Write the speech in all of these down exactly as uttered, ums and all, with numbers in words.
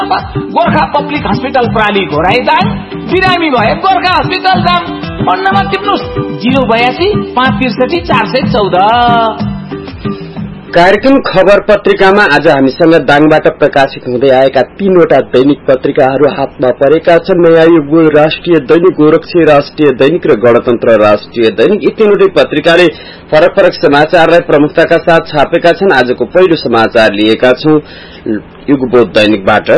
Gorkha public hospital प्राली Ghorahi Dang, बिरामी भए Gorkha hospital जाम। Phone number टिप्नुस् zero बयासी पाँच त्रिसठी चार सय चौध। कार्यक्रम खबर पत्रिकामा आज हामीसँग दाङबाट प्रकाशित हुँदै आएका तीनवटा दैनिक पत्रिकाहरू हातमा परेका छन्। नयाँ युग, राष्ट्रिय दैनिक, गोरक्षी राष्ट्रिय दैनिक र गणतन्त्र राष्ट्रिय दैनिक। यी तीनवटै पत्रिकाले फरक फरक समाचारलाई प्रमुखताका साथ छापेका छन्। आजको पहिलो समाचार लिएका छौं युगबोध दैनिकबाट।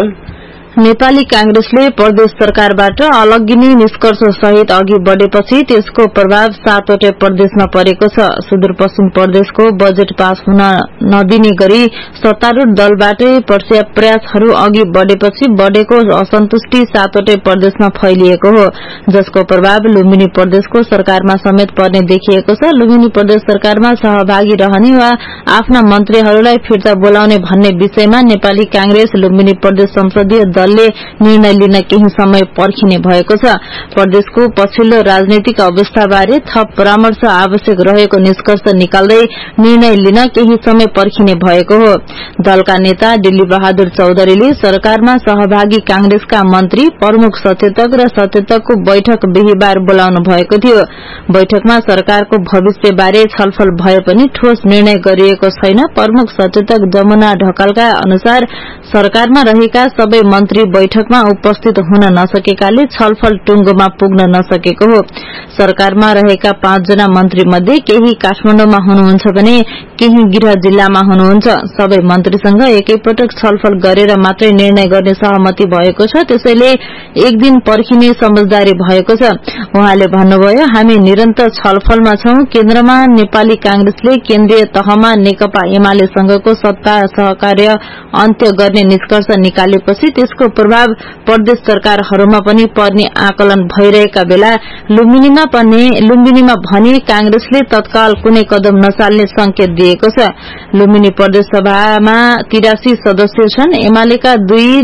नेपाली कांग्रेसले प्रदेश सरकारबाट अलग्गिने निष्कर्ष सहित अघि बढ़ेपछि त्यसको प्रभाव सातवटै प्रदेशमा परेको छ। सुदूरपश्चिम प्रदेशको बजेट पास हुन नदिने गरी सत्तारूढ़ दलबाटै प्रयासहरू अघि बढ़ेपछि बढ़ेको असन्तुष्टि सातवटै प्रदेशमा फैलिएको हो, जसको प्रभाव लुम्बिनी प्रदेशको सरकारमा समेत पर्ने देखिएको छ। लुम्बिनी प्रदेश सरकारमा सहभागी रहने वा आफ्ना मन्त्रीहरूलाई फिर्ता बोलाउने भन्ने विषयमा नेपाली कांग्रेस लुम्बिनी प्रदेश संसदीय दलले निर्णय लिन केही समय पर्खिने भएको छ। प्रदेशको पछिल्लो राजनैतिक अवस्थाबारे थप परामर्श आवश्यक रहेको निष्कर्ष निकाल्दै निर्णय लिन केही समय पर्खिने भएको हो। दलका नेता दिल्ली बहादुर चौधरीले सरकारमा सहभागी कांग्रेसका मन्त्री, प्रमुख सचेतक र सचेतकको बैठक बिहीबार बोलाउनु भएको थियो। बैठकमा सरकारको भविष्यबारे छलफल भए पनि ठोस निर्णय गरिएको छैन। प्रमुख सचेतक जमुना ढकालका अनुसार सरकारमा रहेका सबै मन्त्री बैठकमा उपस्थित हुन नसकेकाले छलफल टुंगोमा पुग्न नसकेको हो। सरकारमा रहेका पाँचजना मन्त्री मध्ये केही काठमाडौँमा हुनुहुन्छ भने केही गृह जिल्लामा हुनुहुन्छ। सबै मन्त्रीसँग एकैपटक छलफल गरेर मात्रै निर्णय गर्ने सहमति भएको छ, त्यसैले एक दिन पर्खिने समझदारी भएको छ। उहाँले भन्नुभयो, हामी निरन्तर छलफलमा छौं। केन्द्रमा नेपाली कांग्रेसले केन्द्रीय तहमा नेकपा एमालेसँगको सत्ता सहकार्य अन्त्य गर्ने निष्कर्ष निकालेपछि त्यसको प्रभाव प्रदेश सरकारहरूमा पनि पर्ने आकलन भइरहेका बेला लुम्बिनीमा पनि लुम्बिनीमा भने कांग्रेसले तत्काल कुनै कदम नचाल्ने संकेत दिएको छ। लुम्बिनी प्रदेश सभामा तिरासी सदस्य छन्। एमालेका दुई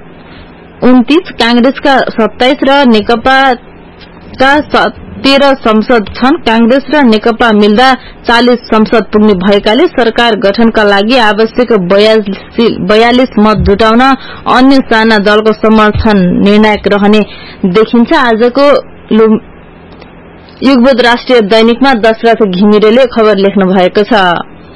उन्तीस, कांग्रेसका सत्ताइस र नेकपाका तेह्र संसद छन्। कांग्रेस र नेकपा मिल्दा चालीस संसद पुग्ने भएकाले सरकार गठनका लागि आवश्यक बयालीस मत जुटाउन अन्य साना दलको समर्थन निर्णायक रहने देखिन्छ। आजको युगबोध राष्ट्रिय दैनिकमा दशरथ घिमिरेले खबर लेख्नु भएको छ।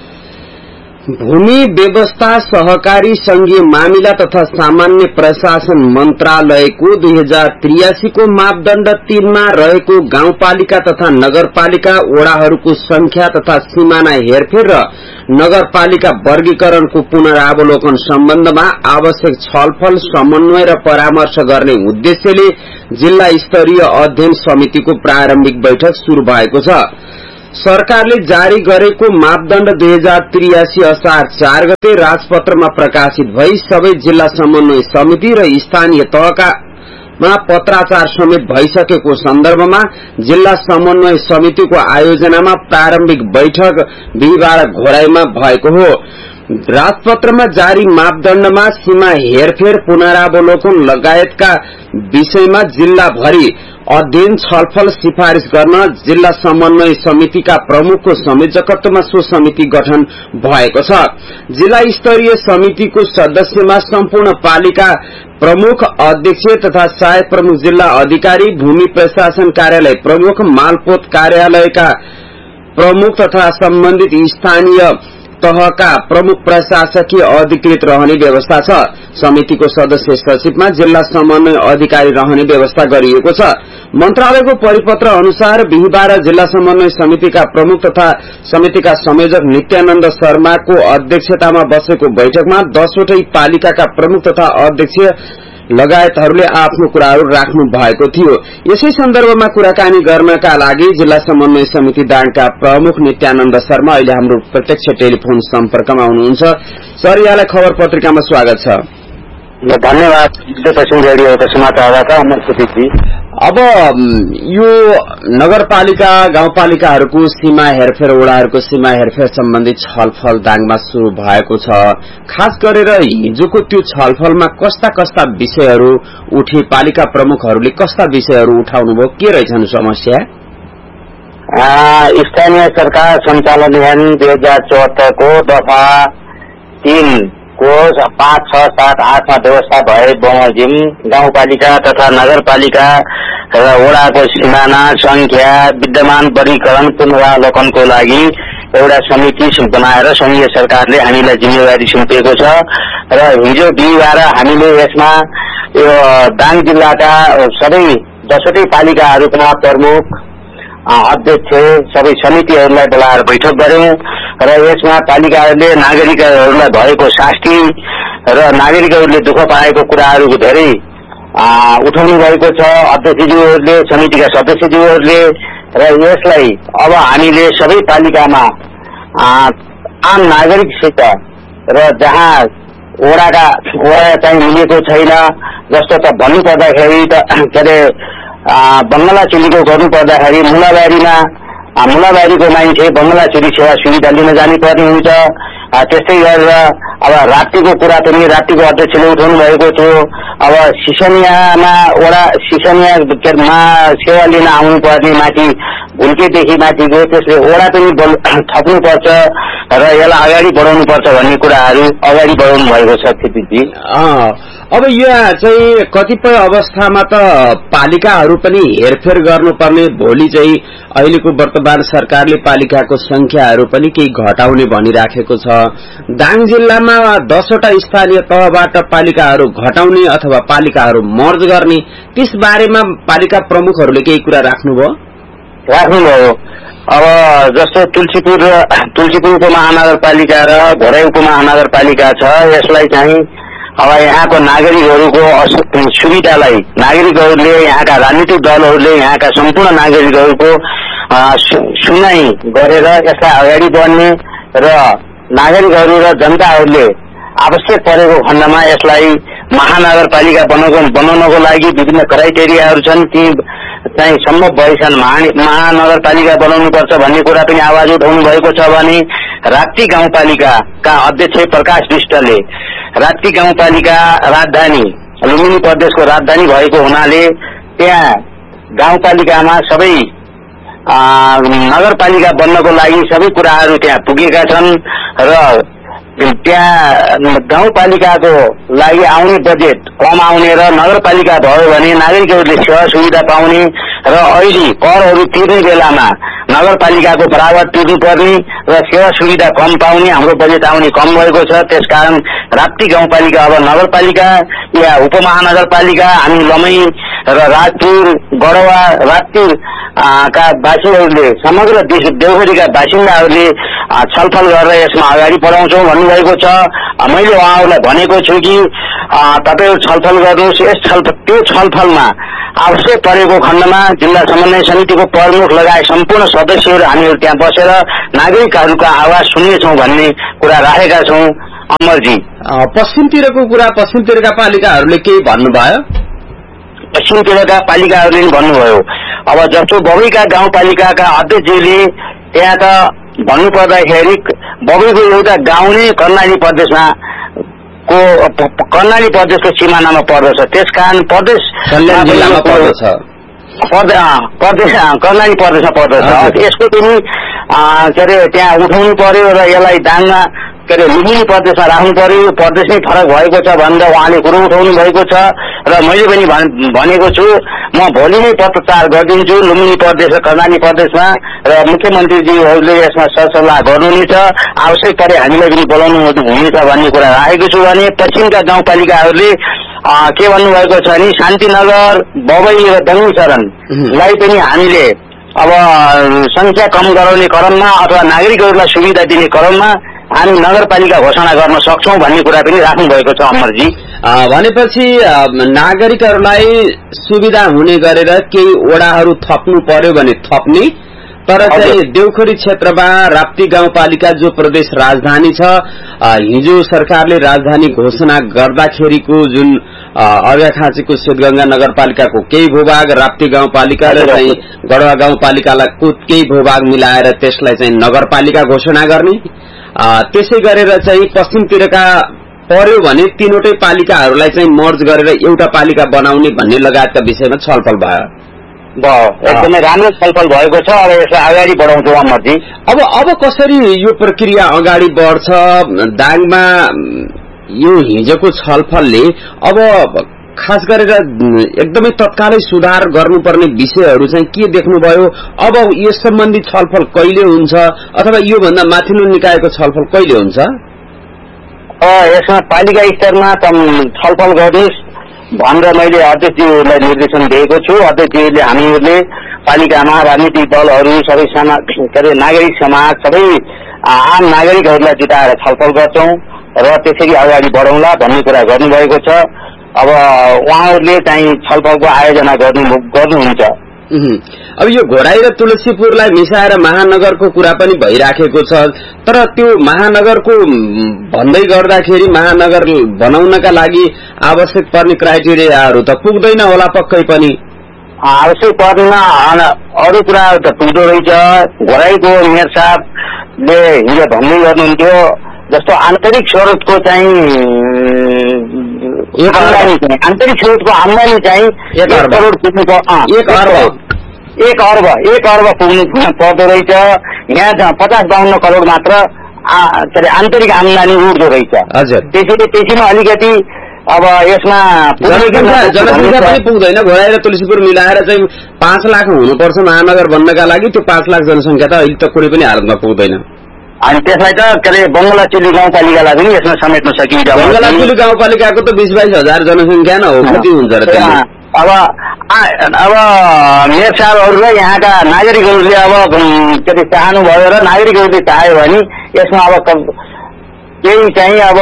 भूमि व्यवस्था सहकारी संघीय मामिला तथा सामान्य प्रशासन मन्त्रालयको दुई हजार त्रियासी को मापदण्ड तीनमा रहेको गाउँपालिका तथा नगरपालिका वडाहरूको संख्या तथा सिमाना हेरफेर र नगरपालिका वर्गीकरणको पुनरावलोकन सम्बन्धमा आवश्यक छलफल, समन्वय र परामर्श गर्ने उद्देश्यले जिल्ला स्तरीय अध्ययन समितिको प्रारम्भिक बैठक शुरू भएको छ। सरकारले जारी गरेको मापदण्ड दुई हजार त्रियासी असार चार गते राजपत्रमा प्रकाशित भई सबै जिल्ला समन्वय समिति र स्थानीय तहका मा पत्राचार समेत भइसकेको सन्दर्भमा जिल्ला समन्वय समितिको आयोजनामा प्रारम्भिक बैठक बिहीबार घोराईमा भएको हो। राजपत्रमा जारी मापदण्डमा सीमा हेरफेर, पुनरावलोकन लगायतका विषयमा जिल्लाभरि अध्ययन, छलफल, सिफारिश गर्न जिल्ला समन्वय समितिका प्रमुखको संयोजकत्वमा सो समिति गठन भएको छ। जिल्ला स्तरीय समितिको सदस्यमा सम्पूर्ण पालिका प्रमुख, अध्यक्ष तथा सहायक प्रमुख, जिल्ला अधिकारी, भूमि प्रशासन कार्यालय प्रमुख, मालपोत कार्यालयका प्रमुख तथा सम्बन्धित स्थानीय तहका प्रमुख प्रशासकीय अधिकृत रहने व्यवस्था छ। समितिको सदस्य सचिवमा जिल्ला समन्वय अधिकारी रहने व्यवस्था गरिएको छ। मन्त्रालयको परिपत्र अनुसार बिहीबार जिल्ला समन्वय समितिका प्रमुख तथा समितिका संयोजक नित्यानन्द शर्माको अध्यक्षतामा बसेको बैठकमा दसवटै पालिकाका प्रमुख तथा अध्यक्ष लगायतहरूले आफ्नो कुराहरू राख्नु भएको थियो। यसै सन्दर्भमा कुराकानी गर्नका लागि जिल्ला समन्वय समिति दाङका प्रमुख नित्यानन्द शर्मा अहिले हाम्रो प्रत्यक्ष टेलिफोन सम्पर्कमा हुनुहुन्छ। सर, यहाँलाई खबर पत्रिकामा स्वागत छ। धन्यवाद। पश्चिम रेडियोको समाचारबाट म सुजितजी। अब यो नगरपालिका गाउँपालिकाहरूको सीमा हेरफेर, वडाहरूको सीमा हेरफेर सम्बन्धी छलफल दाङमा शुरू भएको छ। खास गरेर हिजोको त्यो छलफलमा कस्ता कस्ता विषयहरू उठे, पालिका प्रमुखहरूले कस्ता विषयहरू उठाउनुभयो, के रहेछन् समस्या? स्थानीय सरकार सञ्चालन ऐन दुई हजार चौहत्तरको दफा तीन को पाँच छ सात आठमा व्यवस्था भए बमोजिम गाउँपालिका तथा नगरपालिका र वडाको सिमाना संख्या विद्यमान वर्गीकरण पुनरावलोकनको लागि एउटा समिति बनाएर संघीय सरकारले हामीलाई जिम्मेवारी सुम्पिएको छ र हिजो बिहिबार हामीले यसमा यो दाङ जिल्लाका सबै दसवटै पालिकाहरूका प्रमुख अध्यक्ष सबै समितिहरूलाई बोलाएर बैठक गर्यौं र यसमा पालिकाहरूले नागरिकहरूलाई भएको शास्ति र नागरिकहरूले दुःख पाएको कुराहरूको धेरै उठाउनु भएको छ अध्यक्षज्यूहरूले समितिका सदस्यज्यूहरूले र यसलाई अब हामीले सबै पालिकामा आम नागरिकसित र जहाँ वडाका वडा चाहिँ मिलेको छैन जस्तो त भन्नु पर्दाखेरि त के अरे बंगलाचुरीको गर्नु पर्दाखेरि मुलाबारीमा मुलाबारीको मान्छे बंगलाचुरी सेवा सुविधा लिन जानु पर्ने हुन्छ। त्यस्तै गरेर अब राप्तीको कुरा पनि राप्तीको अध्यक्षले उठाउनु भएको थियो। अब सिसनियामा वडा सिसनियामा सेवा लिन आउनु पर्ने माथि भुल्केदेखि माथिको त्यसले वडा पनि थप्नुपर्छ र यसलाई अगाडि बढाउनु पर्छ भन्ने कुराहरू अगाडि बढाउनु भएको छ क्षितिजी। अब यहाँ चाहिँ कतिपय अवस्थामा त पालिकाहरू पनि हेरफेर गर्नुपर्ने, भोलि चाहिँ अहिलेको वर्तमान सरकारले पालिकाको संख्याहरू पनि केही घटाउने भनिराखेको छ। दाङ जिल्लामा दसवटा स्थानीय तहबाट पालिकाहरू घटाउने अथवा पालिकाहरू मर्ज गर्ने, त्यस बारेमा पालिका प्रमुखहरूले केही कुरा राख्नुभयो राख्नुभयो अब जस्तो तुलसीपुर तुलसीपुरको महानगरपालिका र घोराइको महानगरपालिका छ। यसलाई चाहिँ अब यहाँको नागरिकहरूको सुविधालाई नागरिकहरूले यहाँका राजनीतिक दलहरूले यहाँका सम्पूर्ण नागरिकहरूको सुनाई गरेर यसलाई अगाडि बढ्ने र नागरिकहरू र जनताहरूले आवश्यक परेको खण्डमा यसलाई महानगरपालिका बनाउनको बनाउनको लागि विभिन्न क्राइटेरियाहरू छन्। ती चाहिँ सम्भव भएसम्म महानगरपालिका बनाउनुपर्छ भन्ने कुरा पनि आवाज उठाउनु भएको छ भने राप्ती गाउँपालिकाका अध्यक्ष प्रकाश विष्टले राप्ती गाउँपालिका राजधानी लुम्बिनी प्रदेशको राजधानी भएको हुनाले त्यहाँ गाउँपालिकामा सबै नगरपालिका बन्नको लागि सबै कुराहरू त्यहाँ पुगेका छन् र त्यहाँ गाउँपालिकाको लागि आउने बजेट कम आउने र नगरपालिका भयो भने नागरिकहरूले सेवा सुविधा पाउने र अहिले करहरू तिर्ने बेलामा नगरपालिकाको बराबर तिर्नु पर्ने र सेवा सुविधा कम पाउने, हाम्रो बजेट आउने कम भएको छ। त्यसकारण राप्ती गाउँपालिका अब नगरपालिका या उपमहानगरपालिका हामी लमई र राजपुर गढवा राप्ती का वासीहरूले समग्र देवघरीका बासिन्दाहरूले छलफल गरेर यसमा अगाडि बढाउँछौं भन्नुभएको छ। मैले उहाँहरूलाई भनेको छु कि तपाईहरु छलफल गर्नुहोस्। यस छलफल त्यो छलफलमा आवश्यक परेको खण्डमा जिल्ला समन्वय समितिको प्रमुख लगायत सम्पूर्ण सदस्यहरू हामीहरू त्यहाँ बसेर नागरिकहरूका आवाज सुन्नेछौं भन्ने कुरा राखेका छौं। अमरजी, पश्चिमतिरको कुरा पश्चिमतिरका पालिकाहरूले केही भन्नुभयो? पश्चिमतिरका पालिकाहरूले पनि भन्नुभयो। अब जस्तो बबैका गाउँपालिकाका अध्यक्षले त्यहाँ त भन्नु पर्दाखेरि बबैको एउटा गाउँ नै कर्णाली प्रदेशमा को कर्णाली प्रदेशको सिमानामा पर्दछ। त्यसकारण प्रदेश जिल्लामा पर्दछ प्रदेश कर्णाली प्रदेशमा पर्दछ। यसको पनि के अरे त्यहाँ उठाउनु पर्यो र यसलाई दाङमा के अरे लुम्बिनी प्रदेशमा राख्नु पर्यो। प्रदेश नै फरक भएको छ भनेर उहाँले कुरो उठाउनु भएको छ र मैले पनि भनेको छु म भोलि नै पत्रचार गरिदिन्छु लुम्बिनी प्रदेश र कर्णाली प्रदेशमा र मुख्यमन्त्रीज्यूहरूले यसमा सरसल्लाह गर्नुहुनेछ। आवश्यक परे हामीलाई पनि बोलाउनु हुनेछ भन्ने कुरा राखेको छु। भने पश्चिमका गाउँपालिकाहरूले के भन्नुभएको छ भने शान्तिनगर बबई र दङ्गी शरणलाई पनि हामीले अब संख्या कम गराउने क्रममा अथवा नागरिकहरूलाई सुविधा दिने क्रममा हामी नगरपालिका घोषणा गर्न सक्छौं भन्ने कुरा पनि राख्नु भएको छ। अमरजी, भनेपछि नागरिकहरूलाई सुविधा हुने गरेर केही वडाहरू थप्नु पर्यो भने थप्ने, तर चाहिँ देवखरी क्षेत्रमा राप्ती गाउँपालिका जो प्रदेश राजधानी छ, हिजो सरकारले राजधानी घोषणा गर्दाखेरिको जुन अर्घाखाँचीको सेतगंगा नगरपालिकाको केही भूभाग, राप्ती गाउँपालिका र चाहिँ गढवा गाउँपालिकाको केही भूभाग मिलाएर त्यसलाई चाहिँ नगरपालिका घोषणा गर्ने, त्यसै गरेर चाहिँ पश्चिमतिरका पर्यो भने तीनवटै पालिकाहरूलाई चाहिँ मर्ज गरेर एउटा पालिका बनाउने भन्ने लगायतका विषयमा छलफल भयो। एकदमै राम्रो छलफल भएको छ। अब यसलाई अगाडि बढाउँछौँ अमरजी। अब अब कसरी यो प्रक्रिया अगाडि बढ्छ? दाङमा यो हिजोको छलफलले अब खास गरेर एकदमै तत्कालै सुधार गर्नुपर्ने विषयहरू चाहिँ के देख्नुभयो? अब यस सम्बन्धी छलफल कहिले हुन्छ अथवा यो भन्दा माथिल्लो निकायको छलफल कहिले हुन्छ? यसमा पालिका स्तरमा छलफल गर्नुहोस् भनेर मैले अध्यक्षज्यूलाई निर्देशन दिएको छु। अध्यक्षज्यूले हामीहरूले पालिकामा राजनीतिक दलहरू सबै समाज के अरे नागरिक समाज सबै आम नागरिकहरूलाई जुटाएर छलफल गर्छौं र त्यसरी अगाडि बढाउँला भन्ने कुरा गर्नुभएको छ। अब उहाँहरूले चाहिँ छलफलको आयोजना गर्नु गर्नुहुन्छ। अब यो घोराई र तुलसीपुरलाई मिसाएर महानगरको कुरा पनि भइराखेको छ, तर त्यो महानगरको भन्दै गर्दाखेरि महानगर बनाउनका लागि आवश्यक पर्ने क्राइटेरियाहरू त पुग्दैन होला पक्कै पनि। आवश्यक पर्दैन अरू कुरा त पुग्दो रहेछ। घोराईको मेयर साहबले हिजो भन्दै गर्नुहुन्थ्यो जस्तो आन्तरिक स्रोतको चाहिँ आन्तरिक स्रोतको आमदानी चाहिँ एक करोड पुग्नु एक अर्ब एक अर्ब एक अर्ब पुग्नु पर्दो रहेछ। यहाँ पचास बाहन्न करोड मात्र के अरे आन्तरिक आमदानी उठ्दो रहेछ। त्यसैले त्यसैमा अलिकति अब यसमा जनसङ्ख्या पनि पुग्दैन। घोराई र तुलसीपुर मिलाएर चाहिँ पाँच लाख हुनुपर्छ महानगर बन्नका लागि, त्यो पाँच लाख जनसङ्ख्या त अहिले त कुनै पनि हालतमा पुग्दैन। अनि त्यसलाई त के अरे बंगलाचुली गाउँपालिकालाई पनि यसमा समेट्न सकिन्छ। बंगलाचुली गाउँपालिकाको त बीस बाइस हजार जनसङ्ख्या न हो, कति हुन्छ र? अब अब मेयर साहबहरूले यहाँका नागरिकहरूले अब के अरे चाहनु भयो र नागरिकहरूले चाह्यो भने यसमा अब केही चाहिँ अब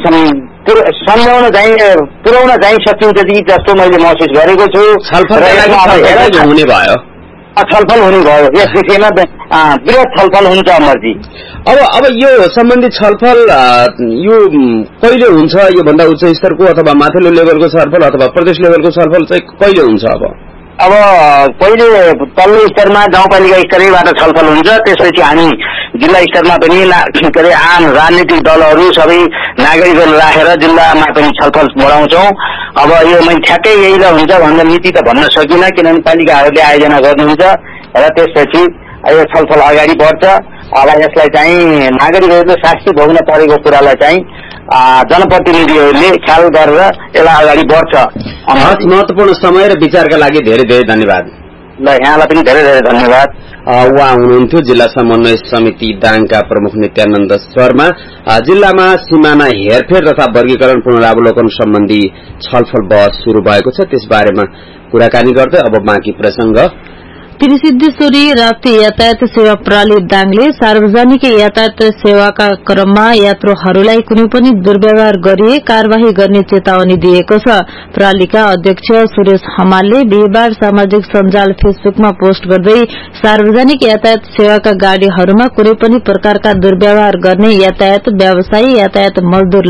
सम्झाउन चाहिँ पुर्याउन चाहिँ सकिन्छ कि जस्तो मैले महसुस गरेको छु। छलफल हुने भयो छलफल हुने भयो यस विषयमा वृहत छलफल हुन्छ अमरजी। अब अब यो सम्बन्धी छलफल यो कहिले हुन्छ? यो भन्दा उच्च स्तरको अथवा माथिल्लो लेभलको छलफल अथवा प्रदेश लेभलको छलफल चाहिँ कहिले हुन्छ? अब अब पहिले तल्लो स्तरमा गाउँपालिका स्तरैबाट छलफल हुन्छ, त्यसपछि हामी जिल्ला स्तरमा पनि के अरे आम राजनीतिक दलहरू सबै नागरिकहरू राखेर जिल्लामा पनि छलफल बढाउँछौं। अब यो मैले ठ्याक्कै यही र हुन्छ भनेर मिति त भन्न सकिनँ, किनभने पालिकाहरूले आयोजना गर्नुहुन्छ र त्यसपछि यो छलफल अगाडि बढ्छ। अब यसलाई चाहिँ नागरिकहरूले शास्ति भोग्न परेको कुरालाई चाहिँ जनप्रतिनिधिहरूले ख्याल गरेर यसलाई अगाडि बढ्छ। महत्वपूर्ण समय र विचारका लागि धेरै धेरै धन्यवाद। ल यहाँलाई पनि धेरै धेरै धन्यवाद। उहाँ हुनुहुन्थ्यो जिल्ला समन्वय समिति दाङका प्रमुख नित्यानन्द शर्मा। जिल्लामा सिमाना हेरफेर तथा वर्गीकरण पुनरावलोकन सम्बन्धी छलफल बहस शुरू भएको छ, त्यसबारेमा कुराकानी गर्दै अब बाँकी प्रसंग। त्रिसिद्धेश्वरी राप्ती यातायात सेवा प्रणाली दाङले सार्वजनिक यातायात सेवाका क्रममा यात्रुहरूलाई कुनै पनि दुर्व्यवहार गरिए कार्यवाही गर्ने चेतावनी दिएको छ। प्रणालीका अध्यक्ष सुरेश हमालले बिहिबार सामाजिक सञ्जाल फेसबुकमा पोस्ट गर्दै सार्वजनिक यातायात सेवाका गाड़ीहरूमा कुनै पनि प्रकारका दुर्व्यवहार गर्ने यातायात व्यवसायी यातायात मजदूर